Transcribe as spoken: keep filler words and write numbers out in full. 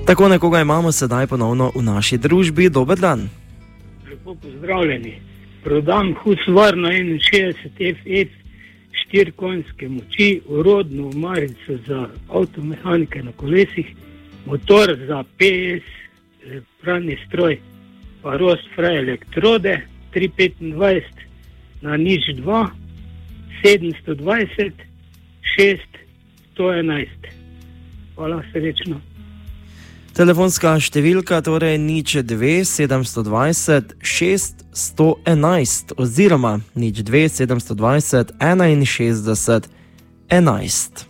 Tako nekoga imamo sedaj ponovno v naši družbi. Dober dan. Lepo pozdravljeni. Prodam Husqvarna enainšestdeset F F, štiri konjske moči, urodno omarico za avtomehanike na kolesih, motor za P S, pralni stroj, pa Rostfrei elektrode, tri petindvajset na nič dva, sedemsto dvajset, šest, sto enajst. Hvala, srečno. Telefonska številka torej nič dve sedemsto dvajset šest sto enajst oziroma nič dve sedemsto dvajset enainšestdeset enajst.